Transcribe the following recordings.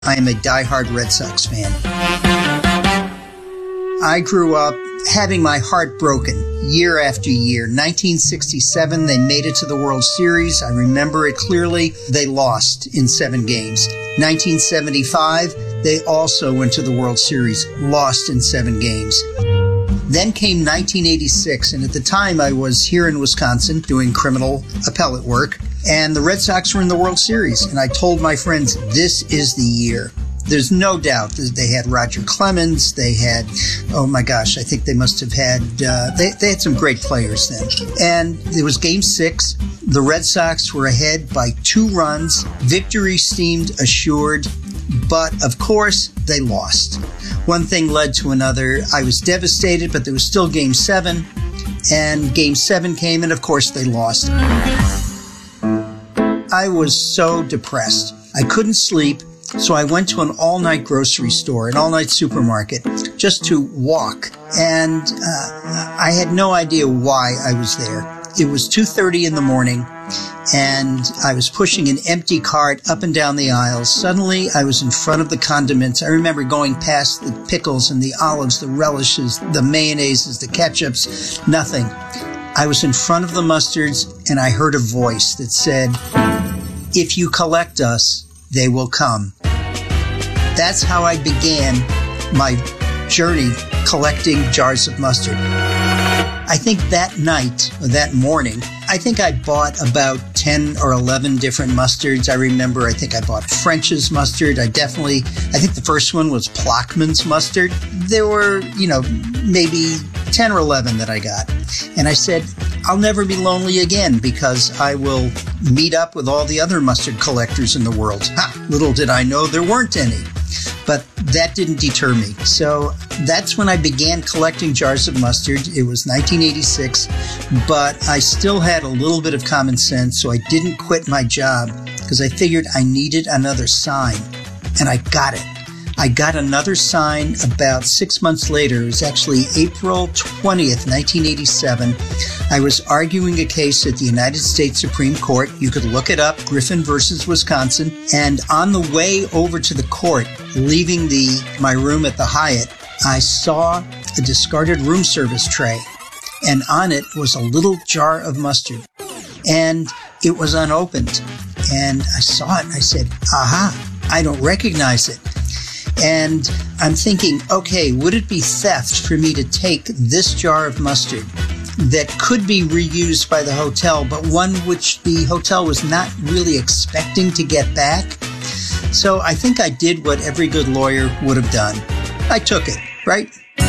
I am a diehard Red Sox fan. I grew up having my heart broken year after year. 1967, they made it to the World Series. I remember it clearly. They lost in 7 games. 1975, they also went to the World Series, lost in 7 games. Then came 1986, and at the time I was here in Wisconsin doing criminal appellate work, and the Red Sox were in the World Series. And I told my friends, this is the year. There's no doubt that they had Roger Clemens. They had, oh my gosh, I think they must have had, they had some great players then. And it was Game 6. The Red Sox were ahead by 2 runs. Victory seemed assured, but of course they lost. One thing led to another. I was devastated, but there was still Game 7. And Game 7 came, and of course they lost. I was so depressed. I couldn't sleep. So I went to an all-night grocery store, an all-night supermarket, just to walk. And I had no idea why I was there. It was 2:30 in the morning, and I was pushing an empty cart up and down the aisles. Suddenly, I was in front of the condiments. I remember going past the pickles and the olives, the relishes, the mayonnaises, the ketchups, nothing. I was in front of the mustards, and I heard a voice that said, "If you collect us, they will come." That's how I began my journey collecting jars of mustard. I think that night, or that morning, I think I bought about 10 or 11 different mustards. I remember, I think I bought French's mustard. I think the first one was Plockman's mustard. There were, maybe 10 or 11 that I got. And I said, I'll never be lonely again because I will meet up with all the other mustard collectors in the world. Little did I know there weren't any. But that didn't deter me. So that's when I began collecting jars of mustard. It was 1986, but I still had a little bit of common sense, so I didn't quit my job because I figured I needed another sign, and I got it. I got another sign about 6 months later. It was actually April 20th, 1987. I was arguing a case at the United States Supreme Court. You could look it up, Griffin versus Wisconsin. And on the way over to the court, leaving my room at the Hyatt, I saw a discarded room service tray. And on it was a little jar of mustard. And it was unopened. And I saw it and I said, aha, I don't recognize it. And I'm thinking, okay, would it be theft for me to take this jar of mustard that could be reused by the hotel, but one which the hotel was not really expecting to get back? So I think I did what every good lawyer would have done. I took it, right?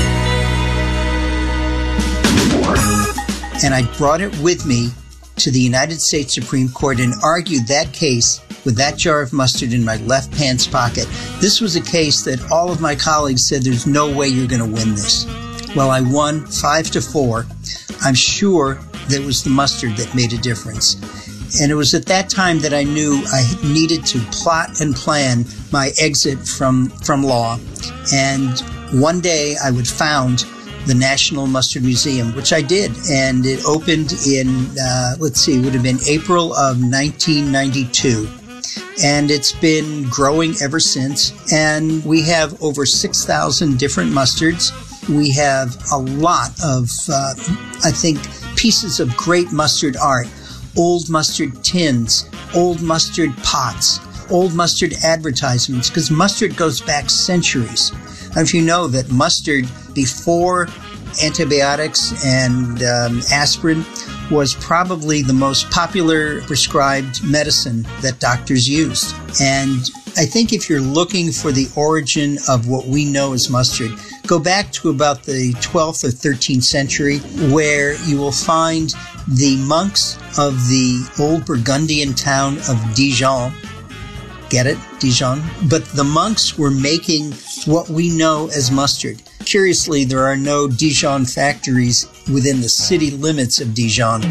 And I brought it with me to the United States Supreme Court and argued that case with that jar of mustard in my left pants pocket. This was a case that all of my colleagues said, there's no way you're going to win this. Well, I won 5-4. I'm sure that it was the mustard that made a difference. And it was at that time that I knew I needed to plot and plan my exit from law. And one day I would found the National Mustard Museum, which I did. And it opened in, it would have been April of 1992. And it's been growing ever since. And we have over 6,000 different mustards. We have a lot of, pieces of great mustard art. Old mustard tins, old mustard pots, old mustard advertisements, because mustard goes back centuries. And if you know that mustard, before antibiotics and aspirin, was probably the most popular prescribed medicine that doctors used. And I think if you're looking for the origin of what we know as mustard, go back to about the 12th or 13th century, where you will find the monks of the old Burgundian town of Dijon. Get it? Dijon. But the monks were making what we know as mustard. Curiously, there are no Dijon factories within the city limits of Dijon.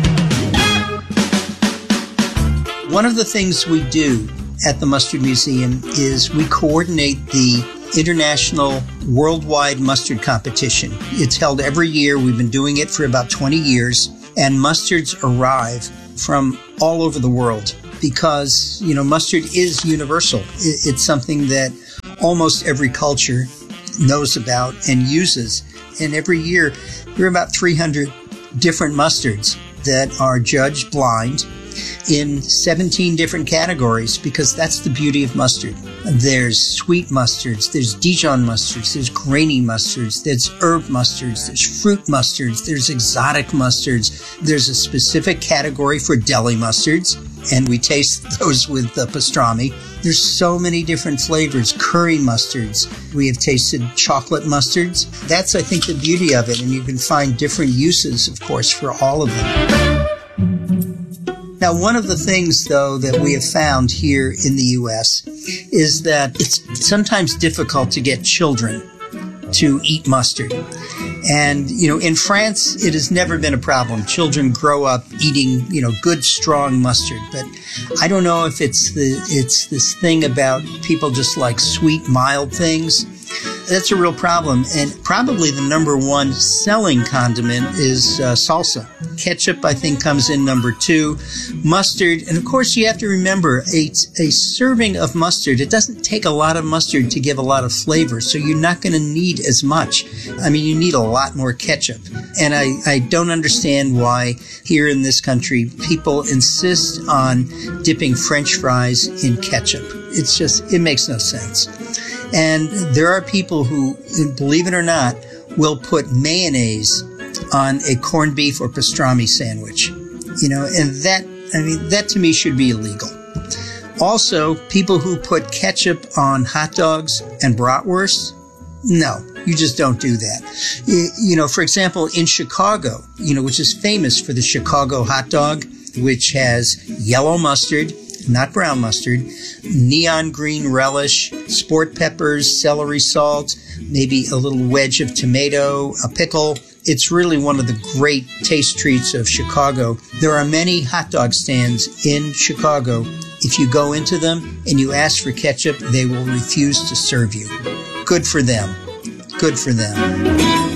One of the things we do at the Mustard Museum is we coordinate the International Worldwide Mustard Competition. It's held every year. We've been doing it for about 20 years, and mustards arrive from all over the world because, mustard is universal. It's something that almost every culture knows about and uses. And every year, there are about 300 different mustards that are judged blind in 17 different categories, because that's the beauty of mustard. There's sweet mustards, there's Dijon mustards, there's grainy mustards, there's herb mustards, there's fruit mustards, there's exotic mustards, there's a specific category for deli mustards, and we taste those with pastrami. There's so many different flavors, curry mustards. We have tasted chocolate mustards. That's, I think, the beauty of it, and you can find different uses, of course, for all of them. Now, one of the things, though, that we have found here in the U.S. is that it's sometimes difficult to get children to eat mustard. And, in France, it has never been a problem. Children grow up eating, good, strong mustard. But I don't know if it's this thing about people just like sweet, mild things. That's a real problem. And probably the number one selling condiment is salsa. Ketchup, I think, comes in number 2. Mustard. And of course, you have to remember a serving of mustard. It doesn't take a lot of mustard to give a lot of flavor. So you're not going to need as much. I mean, you need a lot more ketchup. And I don't understand why here in this country people insist on dipping French fries in ketchup. It makes no sense. And there are people who, believe it or not, will put mayonnaise on a corned beef or pastrami sandwich. And that to me should be illegal. Also, people who put ketchup on hot dogs and bratwurst, no, you just don't do that. For example, in Chicago, which is famous for the Chicago hot dog, which has yellow mustard, not brown mustard, neon green relish, sport peppers, celery salt, maybe a little wedge of tomato, a pickle. It's really one of the great taste treats of Chicago. There are many hot dog stands in Chicago. If you go into them and you ask for ketchup, they will refuse to serve you. Good for them. Good for them.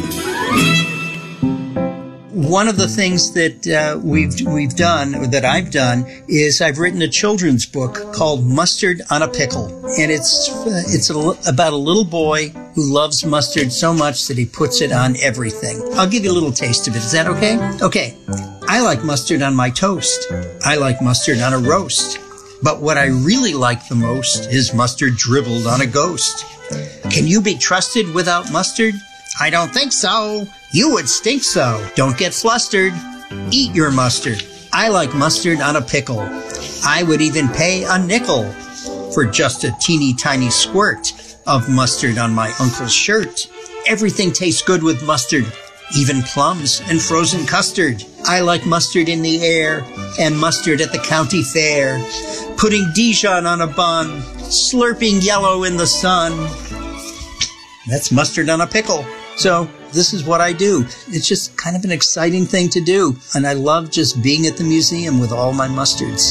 One of the things that we've done, or that I've done, is I've written a children's book called Mustard on a Pickle, and it's about a little boy who loves mustard so much that he puts it on everything. I'll give you a little taste of it. Is that okay? Okay. I like mustard on my toast. I like mustard on a roast. But what I really like the most is mustard dribbled on a ghost. Can you be trusted without mustard? I don't think so. You would stink so. Don't get flustered. Eat your mustard. I like mustard on a pickle. I would even pay a nickel for just a teeny tiny squirt of mustard on my uncle's shirt. Everything tastes good with mustard, even plums and frozen custard. I like mustard in the air and mustard at the county fair. Putting Dijon on a bun, slurping yellow in the sun. That's mustard on a pickle. So this is what I do. It's just kind of an exciting thing to do. And I love just being at the museum with all my mustards.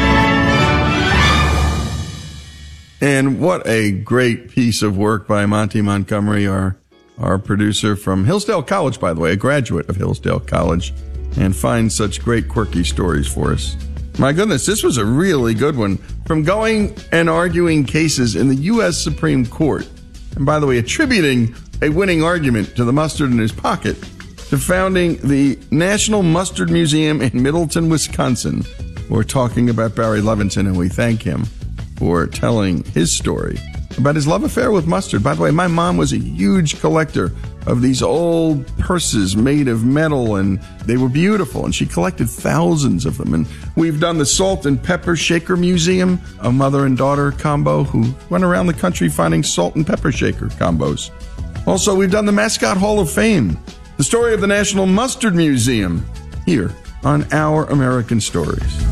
And what a great piece of work by Monty Montgomery, our producer from Hillsdale College, by the way, a graduate of Hillsdale College, and finds such great quirky stories for us. My goodness, this was a really good one. From going and arguing cases in the U.S. Supreme Court, and by the way, attributing a winning argument to the mustard in his pocket, to founding the National Mustard Museum in Middleton, Wisconsin. We're talking about Barry Levinson, and we thank him for telling his story about his love affair with mustard. By the way, my mom was a huge collector of these old purses made of metal, and they were beautiful, and she collected thousands of them. And we've done the Salt and Pepper Shaker Museum, a mother and daughter combo who went around the country finding salt and pepper shaker combos. Also, we've done the Mascot Hall of Fame, the story of the National Mustard Museum, here on Our American Stories.